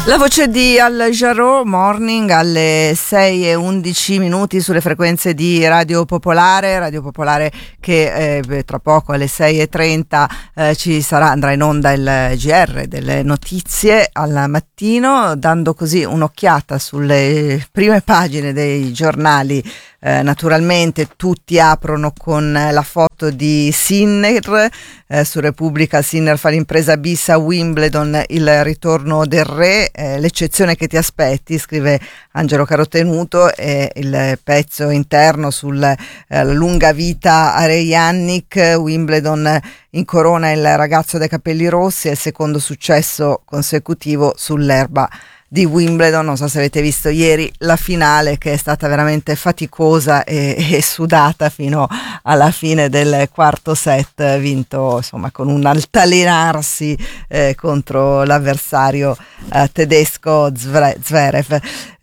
La voce di Al Jarreau, Morning, alle 6:11 sulle frequenze di Radio Popolare che tra poco alle 6:30 andrà in onda il GR delle notizie al mattino, dando così un'occhiata sulle prime pagine dei giornali. Naturalmente tutti aprono con la foto di Sinner. Su Repubblica Sinner fa l'impresa bis a Wimbledon, il ritorno del re, l'eccezione che ti aspetti, scrive Angelo Carotenuto, il pezzo interno sulla lunga vita a Ray Yannick. Wimbledon incorona il ragazzo dai capelli rossi, è il secondo successo consecutivo sull'erba di Wimbledon. Non so se avete visto ieri la finale, che è stata veramente faticosa e sudata fino alla fine del quarto set, vinto insomma con un altalenarsi contro l'avversario tedesco Zverev.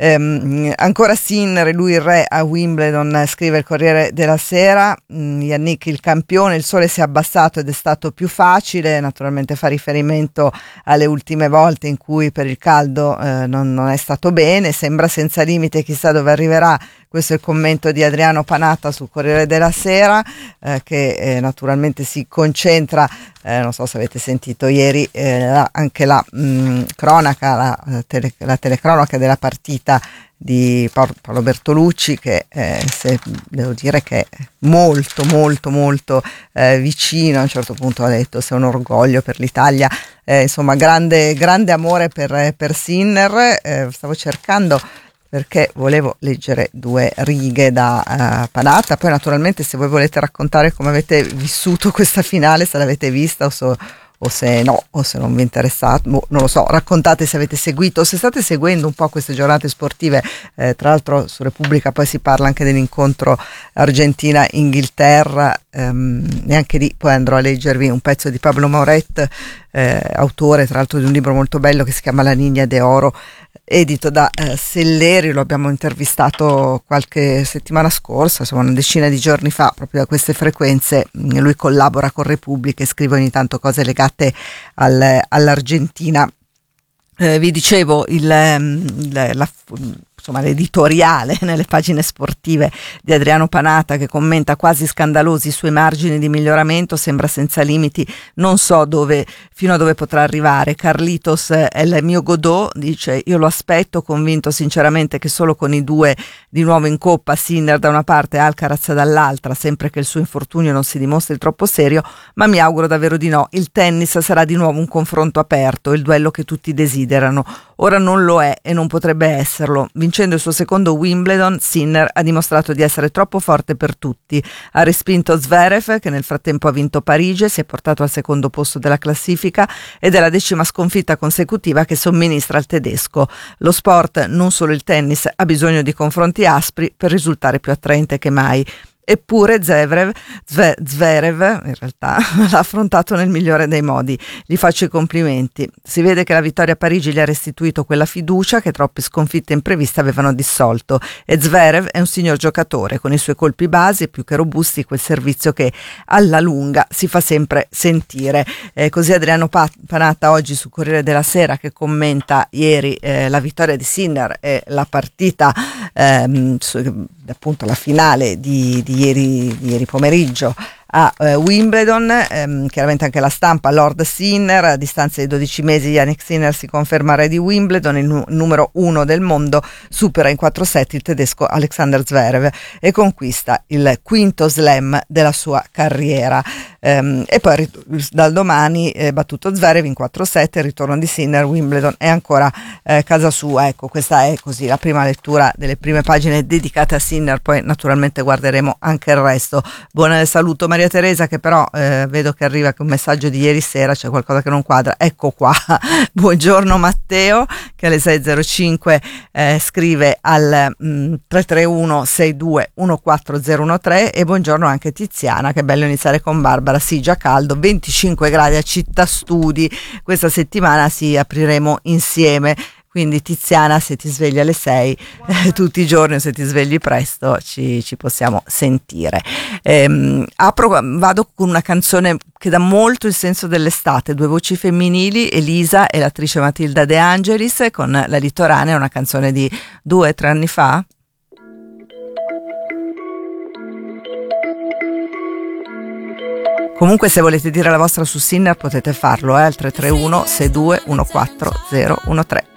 Ancora Sinner, lui il re a Wimbledon, scrive il Corriere della Sera. Yannick il campione, il sole si è abbassato ed è stato più facile. Naturalmente fa riferimento alle ultime volte in cui per il caldo non è stato bene, sembra senza limite, chissà dove arriverà. Questo è il commento di Adriano Panatta sul Corriere della Sera, che naturalmente si concentra, non so se avete sentito ieri anche la cronaca, la telecronaca della partita di Paolo Bertolucci, che devo dire che è molto vicino. A un certo punto ha detto: se è un orgoglio per l'Italia, insomma grande amore per Sinner. Stavo cercando perché volevo leggere due righe da Panatta. Poi naturalmente, se voi volete raccontare come avete vissuto questa finale, se l'avete vista o se no, o se non vi è interessato, non lo so, raccontate se avete seguito o se state seguendo un po' queste giornate sportive. Tra l'altro su Repubblica poi si parla anche dell'incontro Argentina-Inghilterra, e anche lì poi andrò a leggervi un pezzo di Pablo Moret, autore tra l'altro di un libro molto bello che si chiama La Niña de Oro, edito da Selleri. Lo abbiamo intervistato qualche settimana scorsa, insomma una decina di giorni fa, proprio da queste frequenze. Lui collabora con Repubblica e scrive ogni tanto cose legate all'Argentina. Vi dicevo insomma l'editoriale nelle pagine sportive di Adriano Panatta, che commenta: quasi scandalosi i suoi margini di miglioramento, sembra senza limiti, non so fino a dove potrà arrivare. Carlitos è il mio Godot, dice: io lo aspetto, convinto sinceramente che solo con i due di nuovo in coppa, Sinner da una parte e Alcaraz dall'altra, sempre che il suo infortunio non si dimostri troppo serio, ma mi auguro davvero di no, il tennis sarà di nuovo un confronto aperto, il duello che tutti desiderano. Ora non lo è e non potrebbe esserlo. Vincendo il suo secondo Wimbledon, Sinner ha dimostrato di essere troppo forte per tutti. Ha respinto Zverev, che nel frattempo ha vinto Parigi, si è portato al secondo posto della classifica ed è la 10ª sconfitta consecutiva che somministra al tedesco. Lo sport, non solo il tennis, ha bisogno di confronti aspri per risultare più attraente che mai. Eppure Zverev in realtà l'ha affrontato nel migliore dei modi. Gli faccio i complimenti. Si vede che la vittoria a Parigi gli ha restituito quella fiducia che troppe sconfitte impreviste avevano dissolto, e Zverev è un signor giocatore, con i suoi colpi base più che robusti, quel servizio che alla lunga si fa sempre sentire. Così Adriano Panatta oggi su Corriere della Sera, che commenta ieri la vittoria di Sinner e la partita, appunto la finale di ieri pomeriggio a Wimbledon. Chiaramente anche la stampa: Lord Sinner, a distanza di 12 mesi Yannick Sinner si conferma re di Wimbledon, il numero 1 del mondo, supera in 4 set il tedesco Alexander Zverev e conquista il quinto slam della sua carriera. E poi dal domani battuto Zverev in 4 set, il ritorno di Sinner, Wimbledon è ancora casa sua. Ecco, questa è così la prima lettura delle prime pagine dedicate a Sinner, poi naturalmente guarderemo anche il resto. Buon saluto Maria Teresa, che però vedo che arriva con un messaggio di ieri sera, c'è qualcosa che non quadra. Ecco qua. Buongiorno Matteo, che alle 6:05 scrive al 331 62 14013, e buongiorno anche Tiziana, che è bello iniziare con Barbara. Sì, già caldo, 25 gradi a Città Studi. Questa settimana sì, apriremo insieme quindi Tiziana, se ti svegli alle 6 tutti i giorni, se ti svegli presto ci possiamo sentire. Vado con una canzone che dà molto il senso dell'estate, due voci femminili, Elisa e l'attrice Matilda De Angelis, con La Litoranea, una canzone di 2 o 3 anni fa. Comunque se volete dire la vostra su Sinner potete farlo al 331 62 14 013.